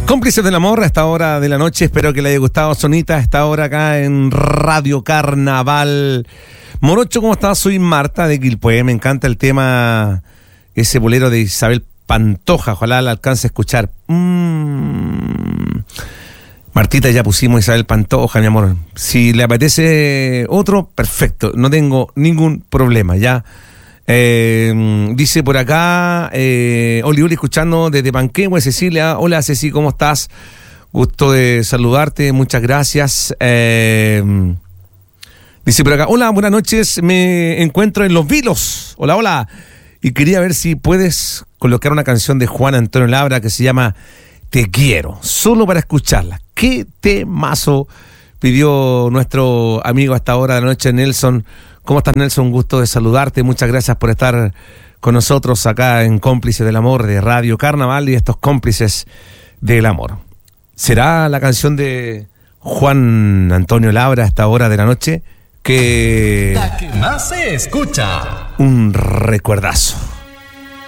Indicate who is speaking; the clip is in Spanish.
Speaker 1: Cómplices del amor a esta hora de la noche. Espero que le haya gustado, Sonita, a esta hora acá en Radio Carnaval. Morocho, ¿cómo estás? Soy Marta de Quilpué. Me encanta el tema, ese bolero de Isabel Pantoja. Ojalá la alcance a escuchar. Martita, ya pusimos Isabel Pantoja, mi amor. Si le apetece otro, perfecto. No tengo ningún problema, ya. Dice por acá Oli escuchando desde Panquehue, Cecilia. Hola Ceci, ¿cómo estás? Gusto de saludarte, muchas gracias. Dice por acá, hola, buenas noches, me encuentro en Los Vilos. Hola, hola. Y quería ver si puedes colocar una canción de Juan Antonio Labra que se llama Te Quiero, solo para escucharla. Qué temazo pidió nuestro amigo a esta hora de la noche, Nelson. ¿Cómo estás, Nelson? Un gusto de saludarte. Muchas gracias por estar con nosotros acá en Cómplices del Amor de Radio Carnaval y estos Cómplices del Amor. ¿Será la canción de Juan Antonio Labra a esta hora de la noche?
Speaker 2: La que más se escucha.
Speaker 1: Un recuerdazo.